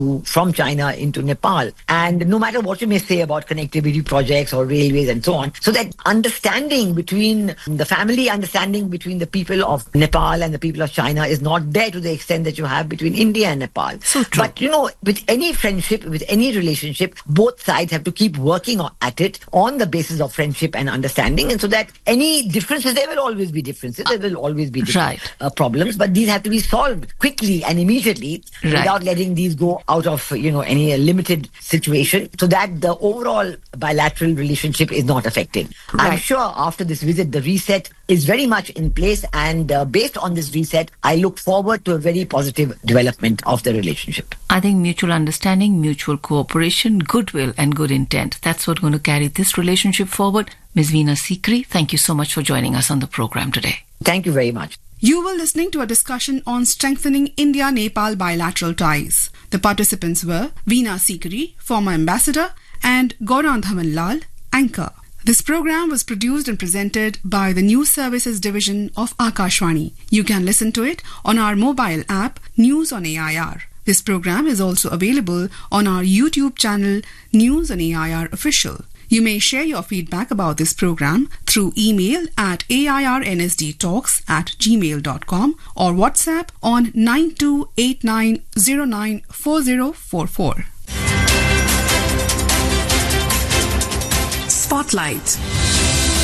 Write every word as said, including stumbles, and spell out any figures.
from China into Nepal. And no matter what you may say about connectivity projects or railways and so on, so that understanding between the family, understanding between the people of Nepal and the people of China is not there to the extent that you have between India and Nepal. So true. But, you know, with any friendship, with any relationship, both sides have to keep working on, at it on the basis of friendship and understanding. And so that any differences, there will always be differences, there will always be different, Right. uh, problems, but these have to be solved quickly and immediately Right. without letting these go out of, you know, any uh, limited situation, so that the overall bilateral relationship is not affected. I'm Right. sure after this visit, the reset is very much in place, and uh, based on this reset, I look forward to a very positive development of the relationship. I think mutual understanding, mutual cooperation, goodwill and good intent. That's what's going to carry this relationship forward. Miz Veena Sikri, thank you so much for joining us on the program today. Thank you very much. You were listening to a discussion on strengthening India-Nepal bilateral ties. The participants were Veena Sikri, former ambassador, and Gaurang Dhaman Lal, anchor. This program was produced and presented by the News Services Division of Akashvani. You can listen to it on our mobile app, News on A I R. This program is also available on our YouTube channel, News on A I R Official. You may share your feedback about this program through email at airnsdtalks at gmail dot com or WhatsApp on nine two eight nine zero nine four zero four four. Spotlight.